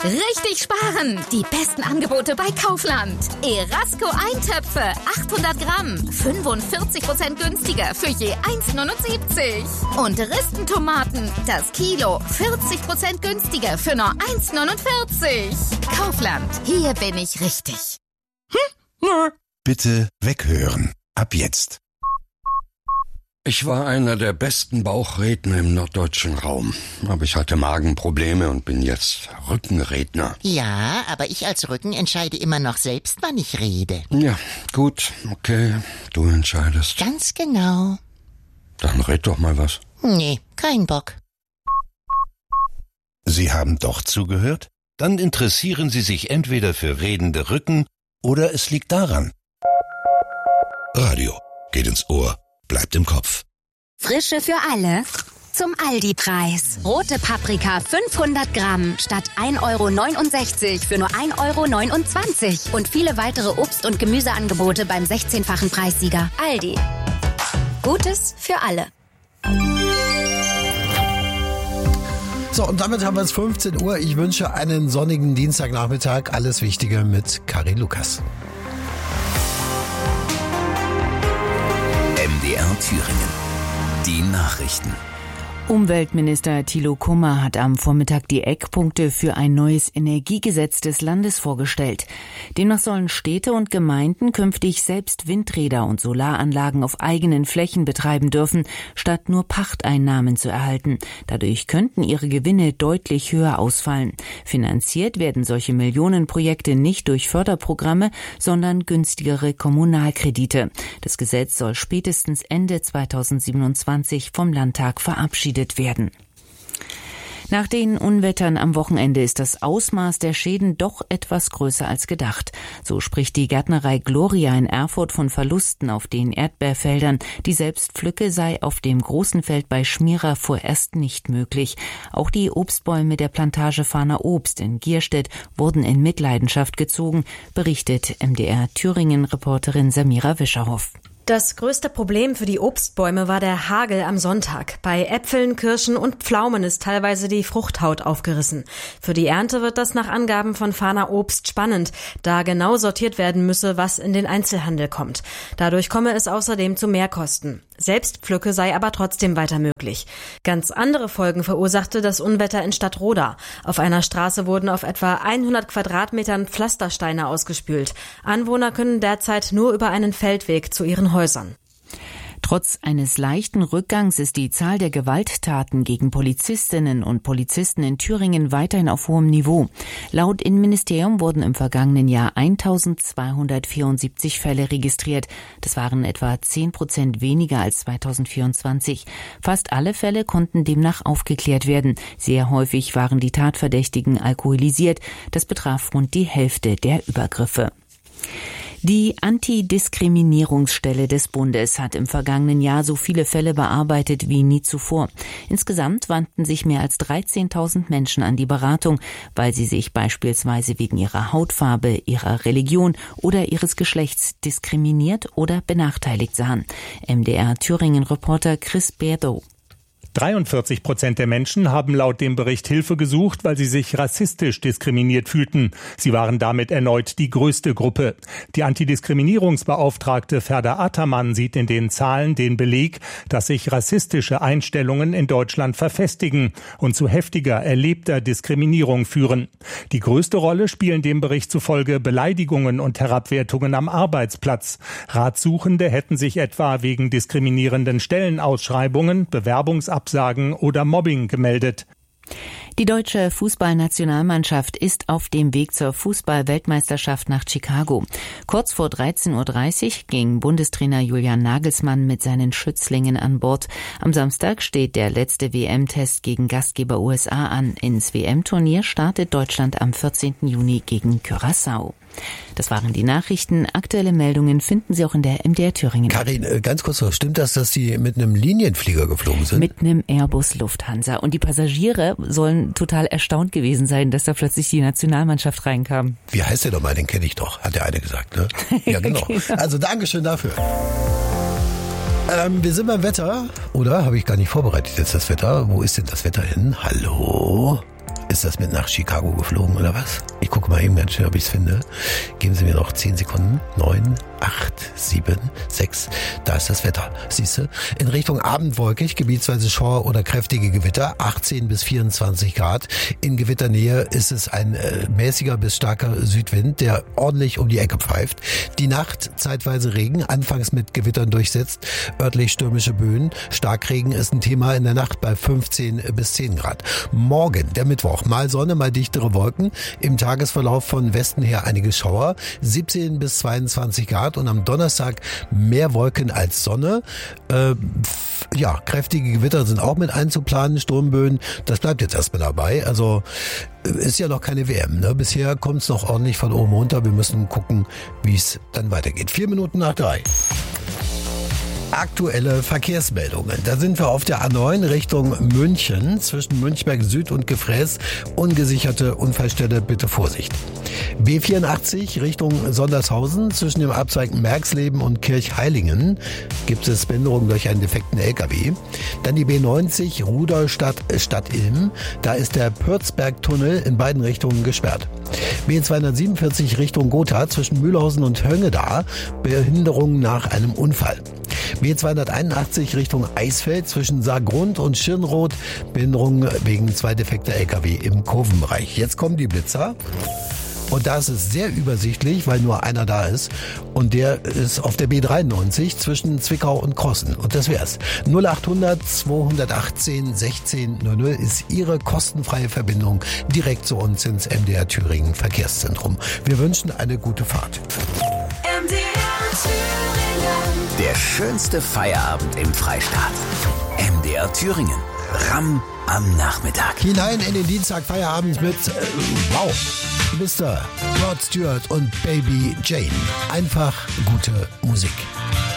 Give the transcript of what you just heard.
Richtig sparen! Die besten Angebote bei Kaufland. Erasco Eintöpfe, 800 Gramm, 45% günstiger für je 1,79. Und Ristentomaten, das Kilo, 40% günstiger für nur 1,49. Kaufland, hier bin ich richtig. Bitte weghören. Ab jetzt. Ich war einer der besten Bauchredner im norddeutschen Raum. Aber ich hatte Magenprobleme und bin jetzt Rückenredner. Ja, aber ich als Rücken entscheide immer noch selbst, wann ich rede. Ja, gut, okay, du entscheidest. Ganz genau. Dann red doch mal was. Nee, kein Bock. Sie haben doch zugehört? Dann interessieren Sie sich entweder für redende Rücken oder es liegt daran. Radio geht ins Ohr, bleibt im Kopf. Frische für alle zum Aldi-Preis. Rote Paprika 500 Gramm statt 1,69 € für nur 1,29 € und viele weitere Obst- und Gemüseangebote beim 16-fachen Preissieger. Aldi. Gutes für alle. So, und damit haben wir es 15 Uhr. Ich wünsche einen sonnigen Dienstagnachmittag. Alles Wichtige mit Karin Lukas. MDR Thüringen. Die Nachrichten. Umweltminister Thilo Kummer hat am Vormittag die Eckpunkte für ein neues Energiegesetz des Landes vorgestellt. Demnach sollen Städte und Gemeinden künftig selbst Windräder und Solaranlagen auf eigenen Flächen betreiben dürfen, statt nur Pachteinnahmen zu erhalten. Dadurch könnten ihre Gewinne deutlich höher ausfallen. Finanziert werden solche Millionenprojekte nicht durch Förderprogramme, sondern günstigere Kommunalkredite. Das Gesetz soll spätestens Ende 2027 vom Landtag verabschiedet werden. Nach den Unwettern am Wochenende ist das Ausmaß der Schäden doch etwas größer als gedacht. So spricht die Gärtnerei Gloria in Erfurt von Verlusten auf den Erdbeerfeldern. Die Selbstpflücke sei auf dem großen Feld bei Schmierer vorerst nicht möglich. Auch die Obstbäume der Plantage Fahner Obst in Gierstedt wurden in Mitleidenschaft gezogen, berichtet MDR Thüringen-Reporterin Samira Wischerhoff. Das größte Problem für die Obstbäume war der Hagel am Sonntag. Bei Äpfeln, Kirschen und Pflaumen ist teilweise die Fruchthaut aufgerissen. Für die Ernte wird das nach Angaben von Fahner Obst spannend, da genau sortiert werden müsse, was in den Einzelhandel kommt. Dadurch komme es außerdem zu Mehrkosten. Selbstpflücke sei aber trotzdem weiter möglich. Ganz andere Folgen verursachte das Unwetter in Stadtroda. Auf einer Straße wurden auf etwa 100 Quadratmetern Pflastersteine ausgespült. Anwohner können derzeit nur über einen Feldweg zu ihren Häusern. Trotz eines leichten Rückgangs ist die Zahl der Gewalttaten gegen Polizistinnen und Polizisten in Thüringen weiterhin auf hohem Niveau. Laut Innenministerium wurden im vergangenen Jahr 1274 Fälle registriert. Das waren etwa 10% weniger als 2024. Fast alle Fälle konnten demnach aufgeklärt werden. Sehr häufig waren die Tatverdächtigen alkoholisiert. Das betraf rund die Hälfte der Übergriffe. Die Antidiskriminierungsstelle des Bundes hat im vergangenen Jahr so viele Fälle bearbeitet wie nie zuvor. Insgesamt wandten sich mehr als 13.000 Menschen an die Beratung, weil sie sich beispielsweise wegen ihrer Hautfarbe, ihrer Religion oder ihres Geschlechts diskriminiert oder benachteiligt sahen. MDR Thüringen-Reporter Chris Berdow. 43% der Menschen haben laut dem Bericht Hilfe gesucht, weil sie sich rassistisch diskriminiert fühlten. Sie waren damit erneut die größte Gruppe. Die Antidiskriminierungsbeauftragte Ferda Ataman sieht in den Zahlen den Beleg, dass sich rassistische Einstellungen in Deutschland verfestigen und zu heftiger erlebter Diskriminierung führen. Die größte Rolle spielen dem Bericht zufolge Beleidigungen und Herabwertungen am Arbeitsplatz. Ratsuchende hätten sich etwa wegen diskriminierenden Stellenausschreibungen, Bewerbungsabsagen oder Mobbing gemeldet. Die deutsche Fußballnationalmannschaft ist auf dem Weg zur Fußball-Weltmeisterschaft nach Chicago. Kurz vor 13:30 Uhr ging Bundestrainer Julian Nagelsmann mit seinen Schützlingen an Bord. Am Samstag steht der letzte WM-Test gegen Gastgeber USA an. Ins WM-Turnier startet Deutschland am 14. Juni gegen Curaçao. Das waren die Nachrichten. Aktuelle Meldungen finden Sie auch in der MDR Thüringen. Karin, ganz kurz noch, stimmt das, dass Sie mit einem Linienflieger geflogen sind? Mit einem Airbus Lufthansa. Und die Passagiere sollen total erstaunt gewesen sein, dass da plötzlich die Nationalmannschaft reinkam. Wie heißt der doch mal? Den kenne ich doch, hat der eine gesagt, ne? Ja, genau. Also Dankeschön dafür. Wir sind beim Wetter, oder? Habe ich gar nicht vorbereitet jetzt das Wetter. Wo ist denn das Wetter hin? Hallo? Ist das mit nach Chicago geflogen oder was? Ich gucke mal eben ganz schnell, ob ich es finde. Geben Sie mir noch 10 Sekunden. 9, 8, 7, 6. Da ist das Wetter. Siehst du? In Richtung Abend wolkig, gebietsweise Schauer oder kräftige Gewitter. 18 bis 24 Grad. In Gewitternähe ist es ein mäßiger bis starker Südwind, der ordentlich um die Ecke pfeift. Die Nacht zeitweise Regen, anfangs mit Gewittern durchsetzt. Örtlich stürmische Böen. Starkregen ist ein Thema in der Nacht bei 15 bis 10 Grad. Morgen, der Mittwoch, mal Sonne, mal dichtere Wolken. Im Tagesverlauf von Westen her einige Schauer. 17 bis 22 Grad und am Donnerstag mehr Wolken als Sonne. Kräftige Gewitter sind auch mit einzuplanen, Sturmböen. Das bleibt jetzt erstmal dabei. Also ist ja noch keine WM, ne? Bisher kommt es noch ordentlich von oben runter. Wir müssen gucken, wie es dann weitergeht. 4 Minuten nach 3. Aktuelle Verkehrsmeldungen. Da sind wir auf der A9 Richtung München, zwischen Münchberg Süd und Gefräß. Ungesicherte Unfallstelle, bitte Vorsicht. B84 Richtung Sondershausen, zwischen dem Abzweig Merxleben und Kirchheilingen gibt es Behinderung durch einen defekten LKW. Dann die B90 Rudolstadt Stadt Ilm, da ist der Pürzberg-Tunnel in beiden Richtungen gesperrt. B247 Richtung Gotha, zwischen Mühlhausen und Höngeda, Behinderung nach einem Unfall. B281 Richtung Eisfeld, zwischen Saargrund und Schirnroth, Behinderung wegen 2 defekter LKW im Kurvenbereich. Jetzt kommen die Blitzer. Und da ist es sehr übersichtlich, weil nur einer da ist. Und der ist auf der B93 zwischen Zwickau und Krossen. Und das wär's. 0800 218 16 00 ist Ihre kostenfreie Verbindung direkt zu uns ins MDR Thüringen Verkehrszentrum. Wir wünschen eine gute Fahrt. MDR Thüringen. Der schönste Feierabend im Freistaat. MDR Thüringen. Ram am Nachmittag. Hinein in den Dienstag Feierabend mit Mr. Rod Stewart und Baby Jane. Einfach gute Musik.